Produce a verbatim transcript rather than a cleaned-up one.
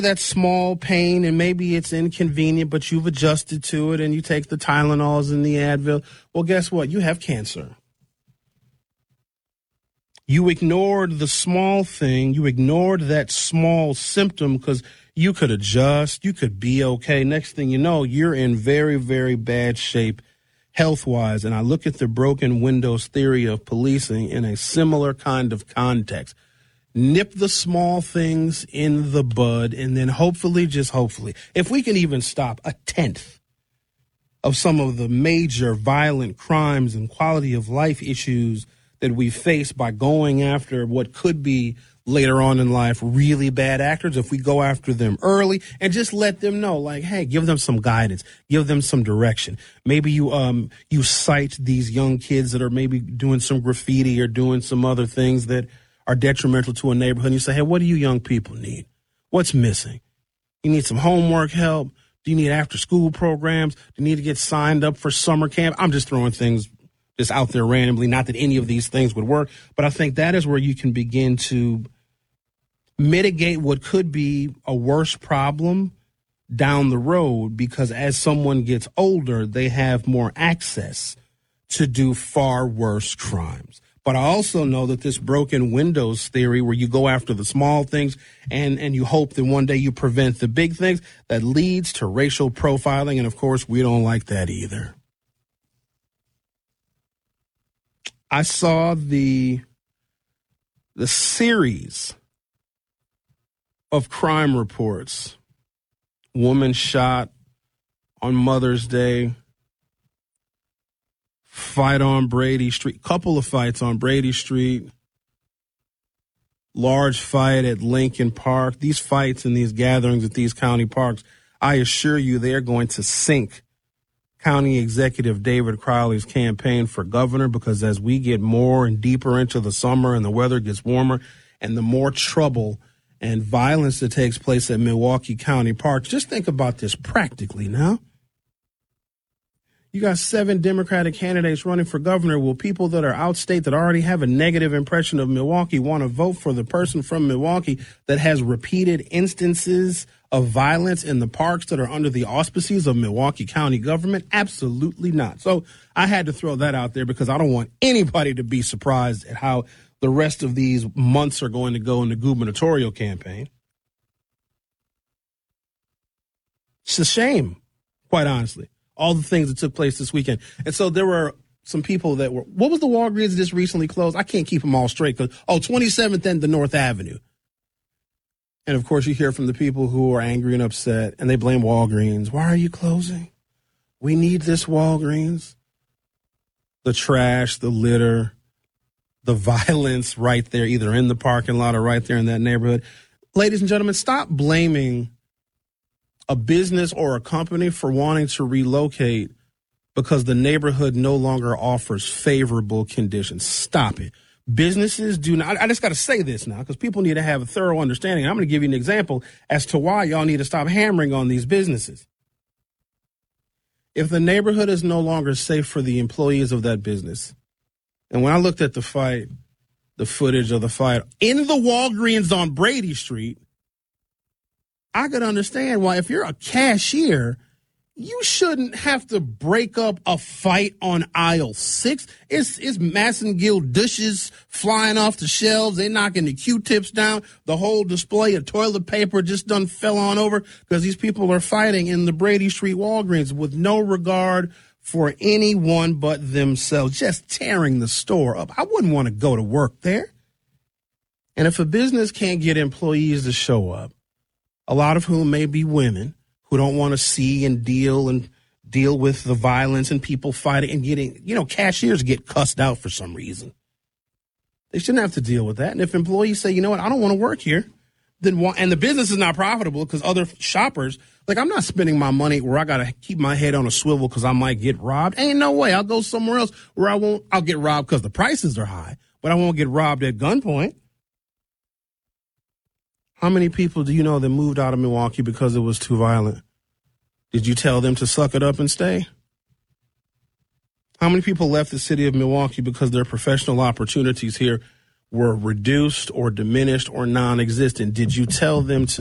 that small pain, and maybe it's inconvenient, but you've adjusted to it and you take the Tylenols and the Advil. Well, guess what? You have cancer. You ignored the small thing. You ignored that small symptom because you could adjust. You could be okay. Next thing you know, you're in very, very bad shape health-wise. And I look at the broken windows theory of policing in a similar kind of context. Nip the small things in the bud, and then hopefully, just hopefully, if we can even stop a tenth of some of the major violent crimes and quality of life issues that we face by going after what could be later on in life really bad actors, if we go after them early and just let them know, like, hey, give them some guidance, give them some direction. Maybe you um you cite these young kids that are maybe doing some graffiti or doing some other things that are detrimental to a neighborhood, and you say, hey, what do you young people need? What's missing? You need some homework help? Do you need after-school programs? Do you need to get signed up for summer camp? I'm just throwing things just out there randomly, not that any of these things would work, but I think that is where you can begin to mitigate what could be a worse problem down the road, because as someone gets older, they have more access to do far worse crimes. But I also know that this broken windows theory, where you go after the small things and, and you hope that one day you prevent the big things, that leads to racial profiling. And, of course, we don't like that either. I saw the the series of crime reports. Woman shot on Mother's Day. Fight on Brady Street. Couple of fights on Brady Street. Large fight at Lincoln Park. These fights and these gatherings at these county parks, I assure you, they're going to sink County Executive David Crowley's campaign for governor, because as we get more and deeper into the summer and the weather gets warmer, and the more trouble and violence that takes place at Milwaukee County Parks, just think about this practically now. You got seven Democratic candidates running for governor. Will people that are outstate that already have a negative impression of Milwaukee want to vote for the person from Milwaukee that has repeated instances of violence in the parks that are under the auspices of Milwaukee County government? Absolutely not. So I had to throw that out there because I don't want anybody to be surprised at how the rest of these months are going to go in the gubernatorial campaign. It's a shame, quite honestly, all the things that took place this weekend. And so there were some people that were, what was the Walgreens that just recently closed? I can't keep them all straight. Because oh, twenty-seventh and the North Avenue. And, of course, you hear from the people who are angry and upset, and they blame Walgreens. Why are you closing? We need this Walgreens. The trash, the litter, the violence right there, either in the parking lot or right there in that neighborhood. Ladies and gentlemen, stop blaming a business or a company for wanting to relocate because the neighborhood no longer offers favorable conditions. Stop it. Businesses do not. I just got to say this now because people need to have a thorough understanding. I'm going to give you an example as to why y'all need to stop hammering on these businesses. If the neighborhood is no longer safe for the employees of that business, and when I looked at the fight, the footage of the fight in the Walgreens on Brady Street, I could understand why if you're a cashier, you shouldn't have to break up a fight on aisle six. It's, it's Massengill dishes flying off the shelves. They're knocking the Q-tips down. The whole display of toilet paper just done fell on over because these people are fighting in the Brady Street Walgreens with no regard for anyone but themselves, just tearing the store up. I wouldn't want to go to work there. And if a business can't get employees to show up, a lot of whom may be women, who don't want to see and deal and deal with the violence and people fighting and getting, you know, cashiers get cussed out for some reason. They shouldn't have to deal with that. And if employees say, you know what, I don't want to work here, then why, and the business is not profitable because other shoppers, like, I'm not spending my money where I got to keep my head on a swivel because I might get robbed. Ain't no way. I'll go somewhere else where I won't, I'll get robbed because the prices are high, but I won't get robbed at gunpoint. How many people do you know that moved out of Milwaukee because it was too violent? Did you tell them to suck it up and stay? How many people left the city of Milwaukee because their professional opportunities here were reduced or diminished or non-existent? Did you tell them to